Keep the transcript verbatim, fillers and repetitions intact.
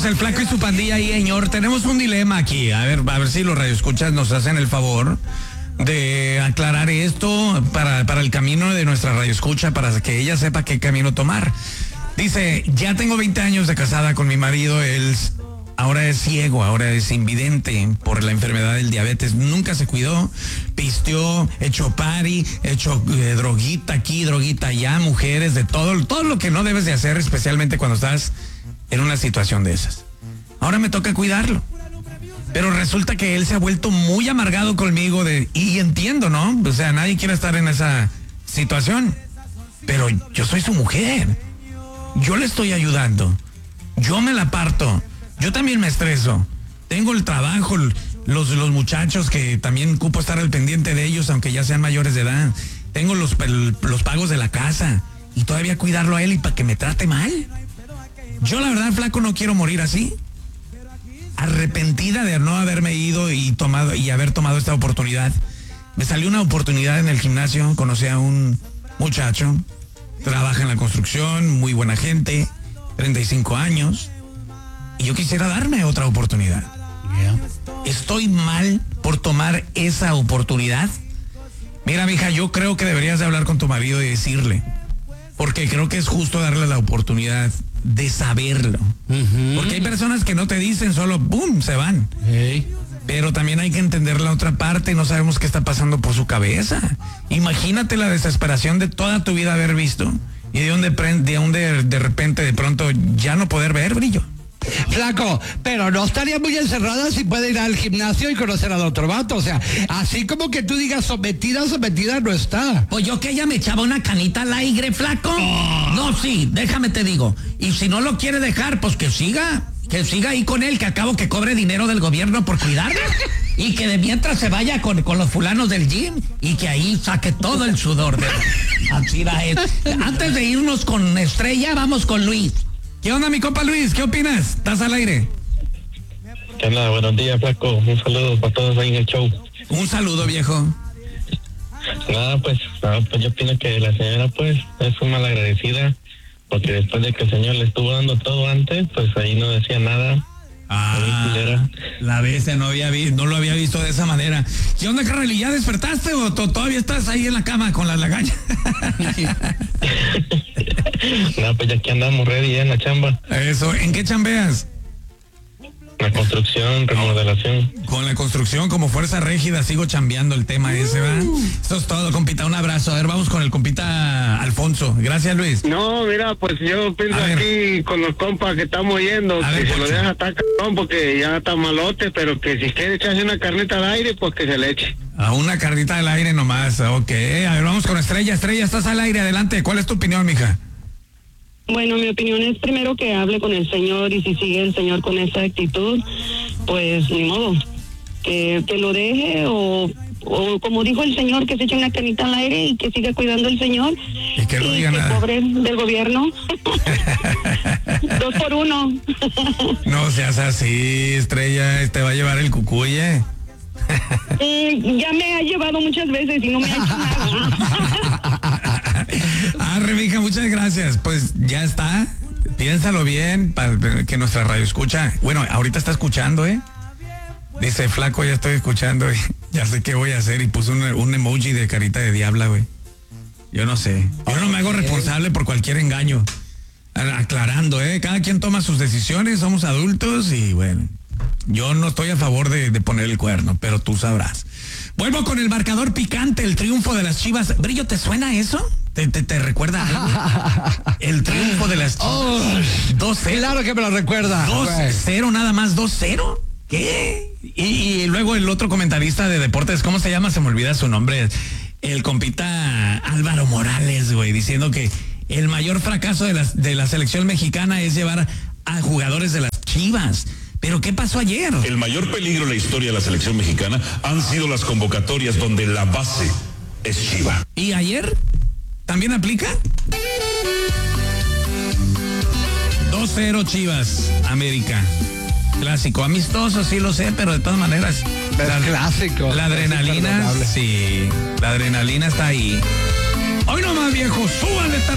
Somos el Flaco y su pandilla ahí, señor. Tenemos un dilema aquí. A ver, a ver si los radioescuchas nos hacen el favor de aclarar esto para, para el camino de nuestra radioescucha, para que ella sepa qué camino tomar. Dice, ya tengo veinte años de casada con mi marido, él ahora es ciego, ahora es invidente por la enfermedad del diabetes, nunca se cuidó, pisteó, echó party, echó eh, droguita aquí, droguita allá, mujeres, de todo, todo lo que no debes de hacer, especialmente cuando estás en una situación de esas. Ahora me toca cuidarlo. Pero resulta que él se ha vuelto muy amargado conmigo de, y entiendo, ¿no? O sea, nadie quiere estar en esa situación. Pero yo soy su mujer. Yo le estoy ayudando. Yo me la parto. Yo también me estreso. Tengo el trabajo, los, los muchachos que también ocupo estar al pendiente de ellos, aunque ya sean mayores de edad. Tengo los, el, los pagos de la casa. Y todavía cuidarlo a él y para que me trate mal. Yo la verdad, Flaco, no quiero morir así. Arrepentida de no haberme ido y tomado y haber tomado esta oportunidad. Me salió una oportunidad en el gimnasio, conocí a un muchacho, trabaja en la construcción, muy buena gente, treinta y cinco años, y yo quisiera darme otra oportunidad. Yeah. ¿Estoy mal por tomar esa oportunidad? Mira, mija, yo creo que deberías de hablar con tu marido y decirle, porque creo que es justo darle la oportunidad de saberlo. Uh-huh. Porque hay personas que no te dicen, solo ¡pum!, se van. Hey. Pero también hay que entender la otra parte, no sabemos qué está pasando por su cabeza. Imagínate la desesperación de toda tu vida haber visto y de donde de, donde de repente de pronto ya no poder ver brillo. Flaco, pero no estaría muy encerrada si puede ir al gimnasio y conocer al otro vato. O sea, así como que tú digas sometida, sometida no está. Pues yo que ella me echaba una canita al aire, Flaco. Oh. No, sí, déjame te digo. Y si no lo quiere dejar, pues que siga. Que siga ahí con él, que acabo que cobre dinero del gobierno por cuidarlo. Y que de mientras se vaya con, con los fulanos del gym y que ahí saque todo el sudor de así la es. Antes de irnos con Estrella, vamos con Luis. ¿Qué onda, mi compa Luis? ¿Qué opinas? ¿Estás al aire? ¿Qué onda? Buenos días, Flaco. Un saludo para todos ahí en el show. Un saludo, viejo. Nada, pues, nada, pues yo opino que la señora, pues, es una malagradecida, porque después de que el señor le estuvo dando todo antes, pues ahí no decía nada. Ah, la bestia no había vi, no lo había visto de esa manera. ¿Qué onda, carnal? ¿Ya despertaste o to- todavía estás ahí en la cama con la lagaña? No, pues ya aquí andamos ready en la chamba. Eso, ¿en qué chambeas? La construcción, remodelación. Con la construcción como fuerza rígida sigo chambeando el tema ese, ¿verdad? Esto es todo, compita, un abrazo. A ver, vamos con el compita Alfonso. Gracias, Luis. No, mira, pues yo pienso aquí con los compas que estamos yendo, A que ver, se lo Poncho. deja estar cabrón porque ya está malote, pero que si quiere echarse una carnita al aire, pues que se le eche. A una carnita al aire nomás, ok. A ver, vamos con Estrella. Estrella, estás al aire, adelante. ¿Cuál es tu opinión, mija? Bueno, mi opinión es primero que hable con el Señor y si sigue el Señor con esa actitud, pues ni modo, que, que lo deje o, o como dijo el Señor, que se eche una canita al aire y que siga cuidando el Señor y que no diga que nada. cobre del gobierno. Dos por uno. No seas así, Estrella, te va a llevar el cucuye. Mm, ya me ha llevado muchas veces y no me ha hecho nada. Arre, mija, muchas gracias. Pues ya está. Piénsalo bien para que nuestra radio escucha. Bueno, ahorita está escuchando, ¿eh? Dice, Flaco, ya estoy escuchando y ya sé qué voy a hacer. Y puso un, un emoji de carita de diabla, güey. Yo no sé. Yo no me hago responsable por cualquier engaño. Aclarando, ¿eh? Cada quien toma sus decisiones, somos adultos y bueno. Yo no estoy a favor de, de poner el cuerno, pero tú sabrás. Vuelvo con el marcador picante, el triunfo de las Chivas. Brillo, ¿te suena eso? ¿Te, te, te recuerda algo? El triunfo de las Chivas. Oh, dos cero. Claro que me lo recuerda. dos cero nada más, dos cero. ¿Qué? Y, y luego el otro comentarista de deportes, ¿cómo se llama? Se me olvida su nombre. El compita Álvaro Morales, güey, diciendo que el mayor fracaso de la, de la selección mexicana es llevar a jugadores de las Chivas. ¿Pero qué pasó ayer? El mayor peligro en la historia de la selección mexicana han sido las convocatorias donde la base es Chiva. ¿Y ayer? ¿También aplica? dos cero Chivas, América. Clásico, amistoso, sí lo sé, pero de todas maneras. La, clásico. La adrenalina, sí, la adrenalina está ahí. Hoy nomás, viejo, súbanle esta